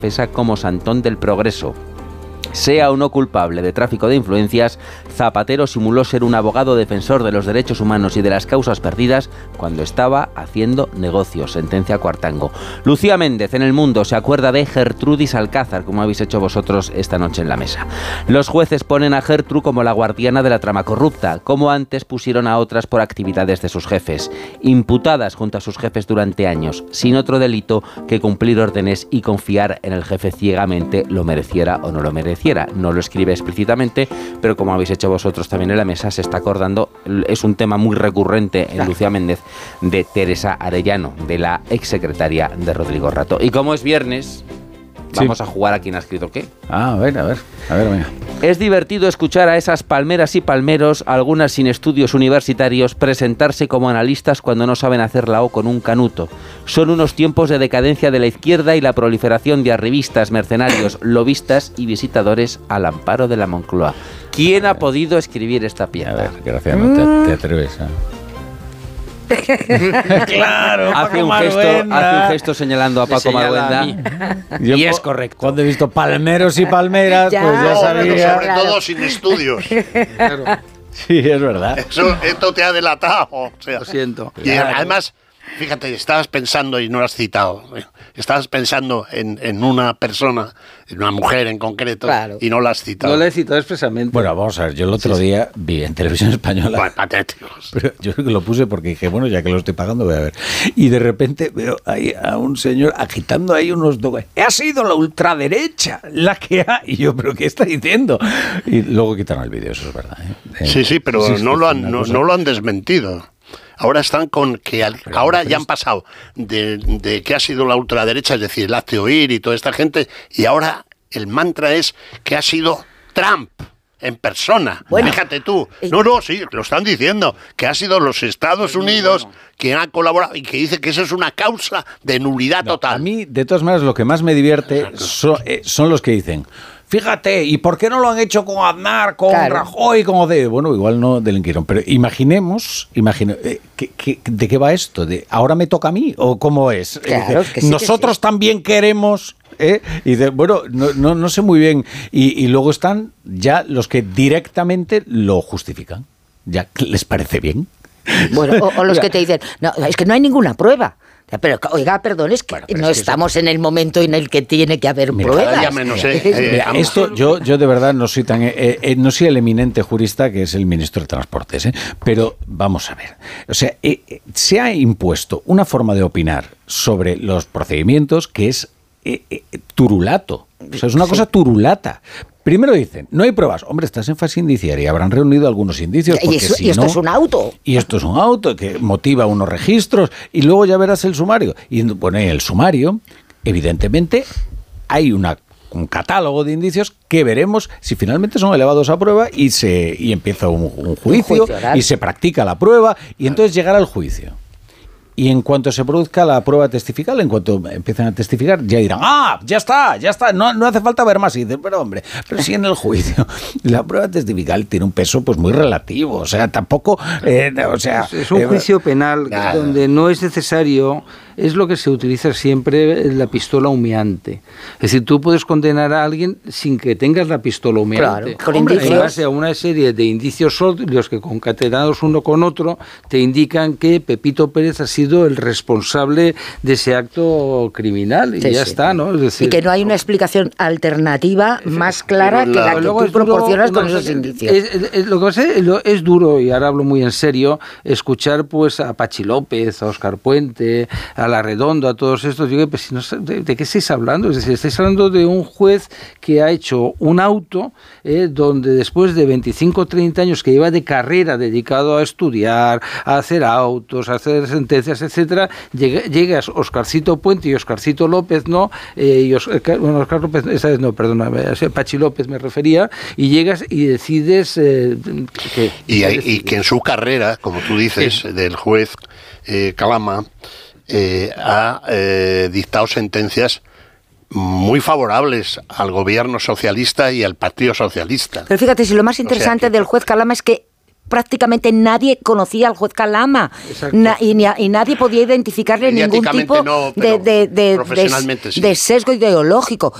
pesa como Santón del Progreso. Sea o no culpable de tráfico de influencias, Zapatero simuló ser un abogado defensor de los derechos humanos y de las causas perdidas cuando estaba haciendo negocios, sentencia Cuartango. Lucía Méndez en El Mundo se acuerda de Gertrudis Alcázar, como habéis hecho vosotros esta noche en la mesa. Los jueces ponen a Gertrude como la guardiana de la trama corrupta, como antes pusieron a otras por actividades de sus jefes, imputadas junto a sus jefes durante años, sin otro delito que cumplir órdenes y confiar en el jefe ciegamente, lo mereciera o no lo mereciera. No lo escribe explícitamente, pero como habéis hecho vosotros también en la mesa, se está acordando, es un tema muy recurrente en Lucía Méndez, de Teresa Arellano, de la exsecretaria de Rodrigo Rato. Y como es viernes, vamos a jugar a quién ha escrito qué. A ver, venga. Es divertido escuchar a esas palmeras y palmeros, algunas sin estudios universitarios, presentarse como analistas cuando no saben hacer la O con un canuto. Son unos tiempos de decadencia de la izquierda y la proliferación de arribistas, mercenarios, lobistas y visitadores al amparo de la Moncloa. ¿Quién ha podido escribir esta pieza? A ver, gracias, no te atreves a... Claro, hace un gesto señalando a Paco Maruenda. Y es correcto. Cuando he visto palmeros y palmeras, pues ya sabía. Sobre todo sin estudios. Claro. Sí, es verdad. Esto te ha delatado. O sea, lo siento. Y además, fíjate, estabas pensando, y no lo has citado, estabas pensando en una persona, en una mujer en concreto, claro, y no la has citado. No la he citado expresamente. Bueno, vamos a ver, yo el otro día vi en Televisión Española... Bueno, patéticos. Pero yo creo que lo puse porque dije, bueno, ya que lo estoy pagando, voy a ver. Y de repente veo ahí a un señor agitando ahí unos documentos. Ha sido la ultraderecha la que ha... Y yo, ¿pero qué está diciendo? Y luego quitaron el vídeo, eso es verdad. Sí, pero no lo han desmentido. Ahora están con que ahora ya han pasado de que ha sido la ultraderecha, es decir, el hazte oír y toda esta gente, y ahora el mantra es que ha sido Trump en persona. Bueno, fíjate tú. Sí, lo están diciendo, que ha sido los Estados Unidos quien ha colaborado y que dice que eso es una causa de nulidad total. A mí, de todas maneras, lo que más me divierte son los que dicen... Fíjate, ¿y por qué no lo han hecho con Aznar, con Rajoy, con Ode? Bueno, igual no delinquieron, pero imaginemos ¿de qué va esto? ¿De ahora me toca a mí? ¿O cómo es? Claro, que sí, nosotros también queremos... Y bueno, no sé muy bien. Y luego están ya los que directamente lo justifican. Ya les parece bien. Bueno, o los que te dicen, no, es que no hay ninguna prueba. Pero, oiga, perdón, es que no estamos en el momento en el que tiene que haber pruebas. Esto, yo de verdad no soy tan no soy el eminente jurista que es el ministro de Transportes, pero vamos a ver. O sea, se ha impuesto una forma de opinar sobre los procedimientos que es turulato. O sea, es una cosa turulata. Primero dicen, no hay pruebas. Hombre, estás en fase indiciaria. Habrán reunido algunos indicios. Y esto es un auto. Y esto es un auto que motiva unos registros. Y luego ya verás el sumario. Y bueno, en el sumario, evidentemente, hay un catálogo de indicios que veremos si finalmente son elevados a prueba y empieza un juicio y se practica la prueba y entonces llegará el juicio. Y en cuanto se produzca la prueba testifical, en cuanto empiecen a testificar, ya dirán, ya está, no hace falta ver más. Y dicen, pero si en el juicio la prueba testifical tiene un peso pues muy relativo, o sea, tampoco, es un juicio penal donde no es necesario, es lo que se utiliza siempre, la pistola humeante. Es decir, tú puedes condenar a alguien sin que tengas la pistola humeante. Claro, con indicios. En base a una serie de indicios sólidos que concatenados uno con otro te indican que Pepito Pérez ha sido el responsable de ese acto criminal y ya está, ¿no? Es decir, y que no hay una explicación alternativa más clara que la que tú proporcionas con esos indicios. Lo que pasa es duro, y ahora hablo muy en serio, escuchar pues a Pachi López, a Óscar Puente, a La Redonda, a todos estos. Digo, pues, ¿de qué estáis hablando? Es decir, estáis hablando de un juez que ha hecho un auto donde después de 25 o 30 años que lleva de carrera dedicado a estudiar, a hacer autos, a hacer sentencias, etcétera, llegas Oscarcito Puente y Oscarcito López, ¿no? Oscar López, esa vez no, perdona, Pachi López me refería, y llegas y decides que en su carrera, como tú dices, del juez Calama, ha dictado sentencias muy favorables al gobierno socialista y al Partido Socialista. Pero fíjate, si lo más interesante del juez Calama es que prácticamente nadie conocía al juez Calama y nadie podía identificarle ningún tipo profesionalmente sí. de sesgo ideológico.